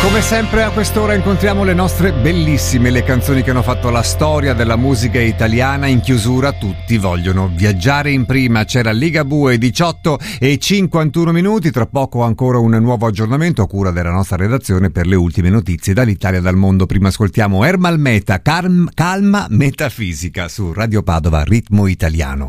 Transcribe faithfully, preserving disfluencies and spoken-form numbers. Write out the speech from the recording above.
Come sempre a quest'ora incontriamo le nostre bellissime, le canzoni che hanno fatto la storia della musica italiana. In chiusura tutti vogliono viaggiare in prima. C'era Ligabue, diciotto e cinquantuno minuti. Tra poco ancora un nuovo aggiornamento a cura della nostra redazione per le ultime notizie dall'Italia e dal mondo. Prima ascoltiamo Ermal Meta, Calm, Calma Metafisica su Radio Padova, Ritmo Italiano.